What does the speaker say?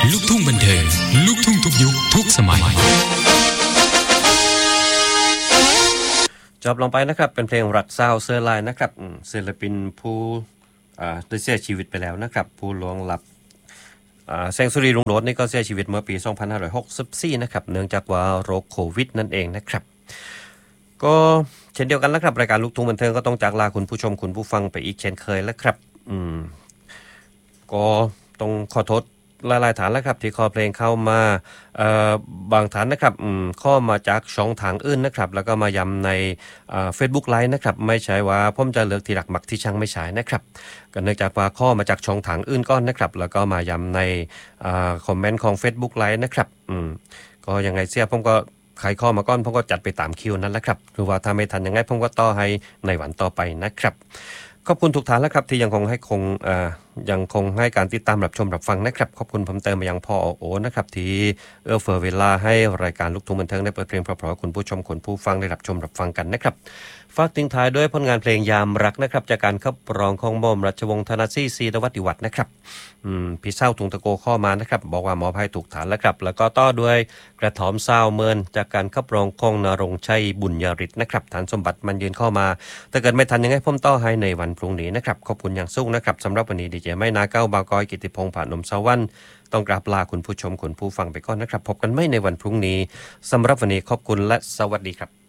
ลูกทุ่งบันเทิงลูกทุ่งทุกยุคทุกสมัยจบลงไปนะครับเป็นเพลงรักซาวเซอร์ไลน์นะครับศิลปินผู้ได้เสียชีวิตไปแล้วนะครับผู้ล่วงลับแสงสุรีรุ่งโรจน์นี่ก็เสียชีวิตเมื่อปี2564นะครับเนื่องจากว่าโรคโควิดนั่นเองนะครับก็เช่นเดียวกันนะครับรายการลูกทุ่งบันเทิงก็ต้องจากลาคุณผู้ชมคุณผู้ฟังไปอีกเช่นเคยแล้วครับก็ต้องขอโทษหลายๆฐานแล้วครับที่คอเพลงเข้ามาบางฐานนะครับข้อมาจากช่องทางอื่นนะครับแล้วก็มาย้ำในFacebook Live นะครับไม่ใช่ว่าผมจะเลือกที่รักมักที่ชังไม่ใช่นะครับก็เนื่องจากว่าข้อมาจากช่องทางอื่นก่อนนะครับแล้วก็มาย้ำในคอมเมนต์ของ Facebook Live นะครับก็ยังไงเสียผมก็ใครข้อมาก่อนผมก็จัดไปตามคิวนั้นแหละครับหรือว่าถ้าไม่ทันยังไงผมก็ต่อให้ในวันต่อไปนะครับขอบคุณทุกท่านแล้วครับที่ยังคงให้การติดตามรับชมรับฟังนะครับขอบคุณผมเติมมายังพ่อโอนะครับที่เอื้อเฟื้อเวลาให้รายการลูกทุ่งบันเทิงได้เปิดเพลงเพราะๆคุณผู้ชมคุณผู้ฟังได้รับชมรับฟังกันนะครับฝากทิ้งท้ายด้วยผลงานเพลงยามรักนะครับจากการขับร้องของม่อมราชวงศ์ธนศรีศรีนวัติวัฒน์นะครับพี่เศร้าถุงตะโกข้อมานะครับบอกว่าหมอภัยถูกฐานแล้วครับแล้วก็ต่อด้วยกระถอมซาวเมินจากการขับร้องของนรงค์ชัยบุญยริศนะครับฐานสมบัติมันยืนเข้ามาแต่เกิดไม่ทันยังไงผมต่อให้ในวันพรุ่งนี้นะครับขอบคุณอย่างสูงนะครับสำหรับวันนี้ดีเจไม่นาเก้าบากอยกิติพงษ์ผ่านนมสวรรค์ต้องกราบลาคุณผู้ชมคุณผู้ฟังไปก่อนนะครับพบกันไม่ในวันพรุ่งนี้สำหรับวันนี้ขอบคุณและสวัสดีครับ